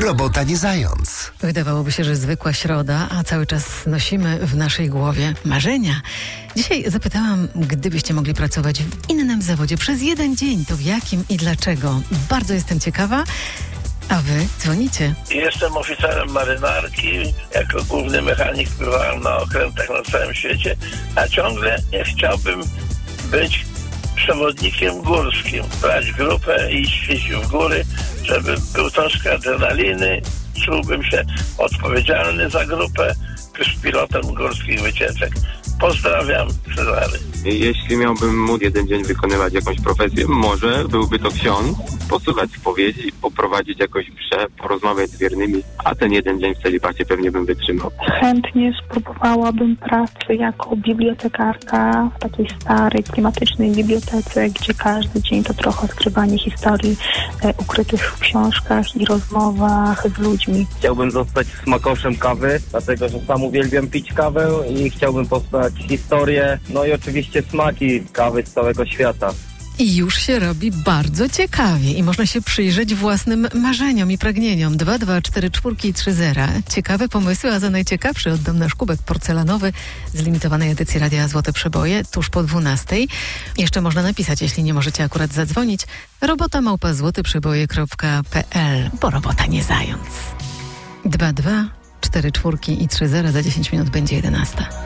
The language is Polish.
Robota nie zając. Wydawałoby się, że zwykła środa, a cały czas nosimy w naszej głowie marzenia. Dzisiaj zapytałam, gdybyście mogli pracować w innym zawodzie przez jeden dzień, to w jakim i dlaczego? Bardzo jestem ciekawa, a wy dzwonicie. Jestem oficerem marynarki. Jako główny mechanik bywałem na okrętach na całym świecie, a ciągle nie chciałbym być przewodnikiem górskim. Brać grupę i iść w góry, żeby był troszkę adrenaliny. Czułbym się odpowiedzialny za grupę, z pilotem górskich wycieczek. Pozdrawiam, Cezary. Jeśli miałbym móc jeden dzień wykonywać jakąś profesję, może byłby to ksiądz, posłuchać spowiedzi, poprowadzić jakąś mszę, porozmawiać z wiernymi, a ten jeden dzień w celibacie pewnie bym wytrzymał. Chętnie spróbowałabym pracy jako bibliotekarka w takiej starej, klimatycznej bibliotece, gdzie każdy dzień to trochę odkrywanie historii ukrytych w książkach i rozmowach z ludźmi. Chciałbym zostać smakoszem kawy, dlatego że sam uwielbiam pić kawę i chciałbym poznać historię, no i oczywiście smaki kawy z całego świata. I już się robi bardzo ciekawie i można się przyjrzeć własnym marzeniom i pragnieniom. 22430. Ciekawe pomysły, a za najciekawszy oddam nasz kubek porcelanowy z limitowanej edycji Radia Złote Przeboje tuż po 12. Jeszcze można napisać, jeśli nie możecie akurat zadzwonić, robota@złoteprzeboje.pl, bo robota nie zając. 22430 za 10 minut będzie 11.